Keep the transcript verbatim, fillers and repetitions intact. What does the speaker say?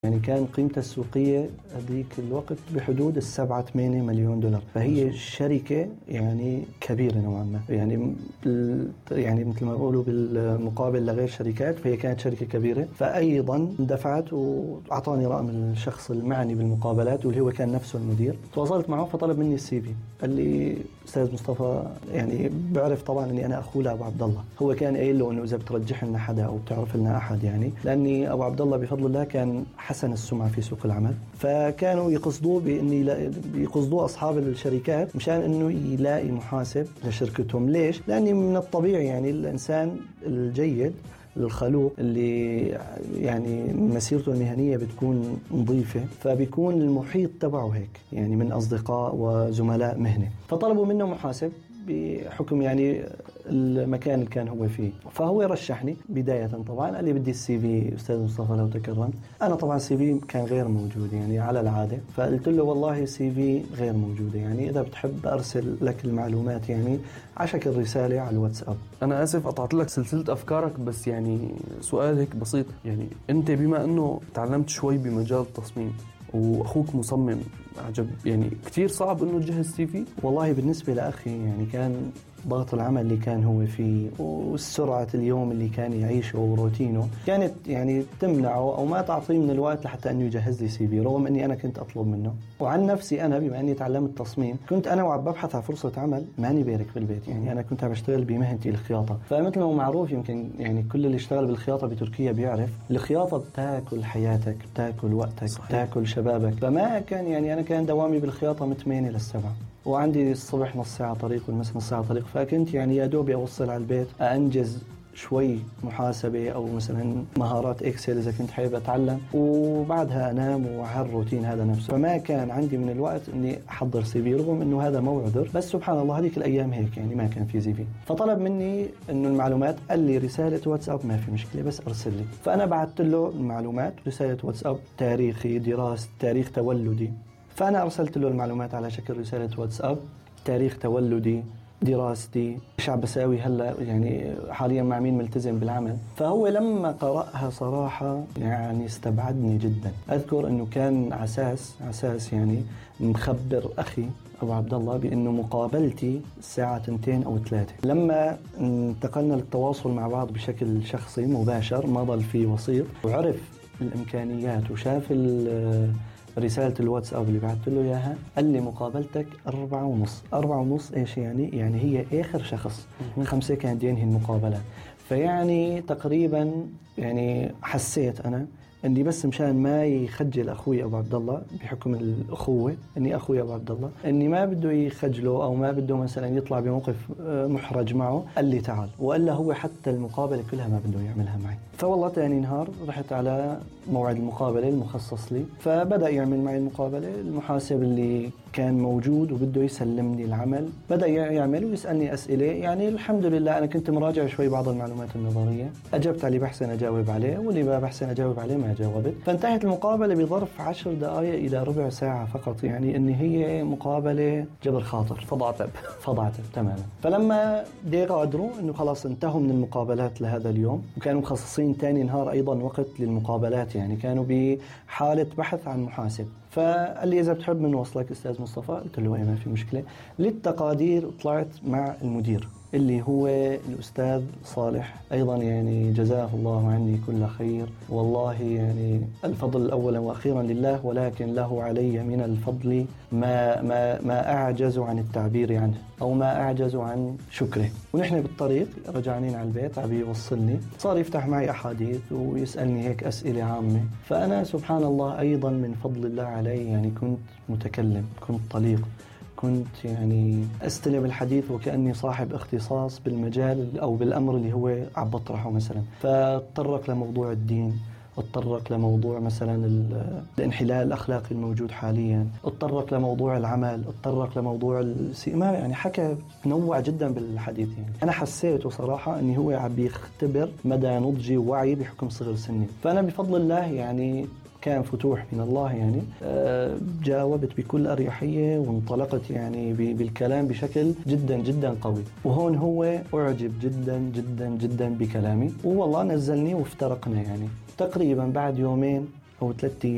يعني كان قيمتها السوقية هذيك الوقت بحدود السبعة ثمانية مليون دولار، فهي شركة يعني كبيرة نوعا ما، يعني يعني مثل ما بقولوا بالمقابل لغير شركات، فهي كانت شركة كبيرة. فأيضا دفعت وأعطاني رقم الشخص المعني بالمقابلات واللي هو كان نفسه المدير. تواصلت معه فطلب مني السي في، قال لي أستاذ مصطفى يعني بعرف طبعا أني أنا أخوه لأبو عبد الله، هو كان قايل له أنه إذا بترجح لنا حدا أو بتعرف لنا أحد، يعني لأني أبو عبد الله بفضل الله كان حسن السمعة في سوق العمل، فكانوا يقصدوه بإني يقصدوه أصحاب الشركات مشان إنه يلاقي محاسب لشركتهم. ليش؟ لأني من الطبيعي يعني الإنسان الجيد الخلوق اللي يعني مسيرته المهنية بتكون نظيفة، فبيكون المحيط تبعه هيك يعني من أصدقاء وزملاء مهنة، فطلبوا منه محاسب بحكم يعني المكان اللي كان هو فيه. فهو رشحني بداية، طبعا قال لي بدي السي في أستاذ مصطفى لو تكرمت. أنا طبعا السي في كان غير موجود يعني على العادة، فقلت له والله السي في غير موجودة، يعني إذا بتحب أرسل لك المعلومات يعني على شكل رسالة على الواتساب. أنا آسف قطعت لك سلسلة أفكارك، بس يعني سؤال هيك بسيط، يعني أنت بما أنه تعلمت شوي بمجال التصميم واخوك مصمم عجب، يعني كتير صعب انه تجهز سي في؟ والله بالنسبه لاخي يعني كان ضغط العمل اللي كان هو فيه والسرعه اليوم اللي كان يعيشه وروتينه كانت يعني تمنعه او ما تعطيه من الوقت لحتى انه يجهز لي سي في، رغم اني انا كنت اطلب منه. وعن نفسي انا بما اني تعلمت تصميم، كنت انا وعم ببحث عن فرصه عمل ماني بارك بالبيت، يعني انا كنت عم بشتغل بمهنتي الخياطه. فمثل ما هو معروف يمكن يعني كل اللي اشتغل بالخياطه بتركيا بيعرف الخياطه بتاكل حياتك، بتاكل وقتك، صحيح. بتاكل شبابك. فما كان يعني انا كان دوامي بالخياطه من ثمانية للسبعة، وعندي الصبح نص ساعة طريق والمساء نص ساعة طريق، فكنت يعني يا دوبي أوصل على البيت أنجز شوي محاسبة أو مثلا مهارات إكسل إذا كنت حابب أتعلم، وبعدها أنام وهالروتين هذا نفسه. فما كان عندي من الوقت إني أحضر سي في، رغم إنه هذا مو عذر، بس سبحان الله هذيك الأيام هيك يعني ما كان في سي في. فطلب مني إنه المعلومات، قال لي رسالة واتساب ما في مشكلة بس أرسل لي. فأنا بعثت له المعلومات، رسالة واتساب، تاريخي، دراسة، تاريخ تولدي. فأنا أرسلت له المعلومات على شكل رسالة واتساب، تاريخ تولدي، دراستي، إيش عم بساوي هلا، يعني حاليا مع مين ملتزم بالعمل. فهو لما قرأها صراحة يعني استبعدني جدا. أذكر إنه كان عساس عساس يعني مخبر أخي أبو عبد الله بأنه مقابلتي الساعة تنتين أو ثلاثة. لما انتقلنا للتواصل مع بعض بشكل شخصي مباشر، ما ضل في وسيط، وعرف الإمكانيات وشاف رسالة الواتساب اللي بعثت له إياها، قال لي مقابلتك أربعة ونص. أربعة ونص إيش يعني؟ يعني هي آخر شخص، خمسة كان ينهي المقابلة. فيعني تقريبا يعني حسيت أنا إني بس مشان ما يخجل أخوي أبو عبد الله بحكم الأخوة، إني أخوي أبو عبد الله، إني ما بده يخجله أو ما بده مثلا يطلع بموقف محرج معه، قال لي تعال. وقال له هو حتى المقابلة كلها ما بده يعملها معي. فوالله تاني نهار رحت على موعد المقابلة المخصص لي، فبدأ يعمل معي المقابلة. المحاسب اللي كان موجود وبده يسلمني العمل بدأ يعمل ويسألني أسئلة، يعني الحمد لله أنا كنت مراجع شوي بعض المعلومات النظرية، أجبت عليه بحسن أجاوب عليه، واللي ما بحسن أجاوب عليه ما جاوبت. فانتهت المقابلة بظرف عشر دقائق إلى ربع ساعة فقط، يعني إن هي مقابلة جبر خاطر، فضعتب فضعتب تماما. فلما قدروا إنه خلاص انتهوا من المقابلات لهذا اليوم، وكانوا مخصصين تاني نهار أيضا وقت للمقابلات، يعني كانوا بحالة بحث عن محاسب. فقال لي إذا بتحب من وصلك أستاذ مصطفى، قلت له إيه ما في مشكلة. للتقادير طلعت مع المدير اللي هو الأستاذ صالح، أيضا يعني جزاه الله عني كل خير، والله يعني الفضل أولا وأخيرا لله، ولكن له علي من الفضل ما, ما, ما أعجز عن التعبير عنه أو ما أعجز عن شكره. ونحن بالطريق رجعنين على البيت عم يوصلني، صار يفتح معي أحاديث ويسألني هيك أسئلة عامة. فأنا سبحان الله أيضا من فضل الله علي يعني كنت متكلم، كنت طليق، كنت يعني أستلم الحديث وكأني صاحب اختصاص بالمجال أو بالأمر اللي هو عم بطرحه مثلا. فاتطرق لموضوع الدين، اتطرق لموضوع مثلا الانحلال الأخلاقي الموجود حاليا، اتطرق لموضوع العمل، اتطرق لموضوع السيما، يعني حكى نوع جدا بالحديث. يعني أنا حسيت صراحة أني هو عم بيختبر مدى نضجي ووعي بحكم صغر سني. فأنا بفضل الله يعني كان فتوح من الله، يعني جاوبت بكل أريحية وانطلقت يعني بالكلام بشكل جدا جدا قوي. وهون هو أعجب جدا جدا جدا بكلامي، والله نزلني وافترقنا يعني تقريبا بعد يومين أو ثلاثة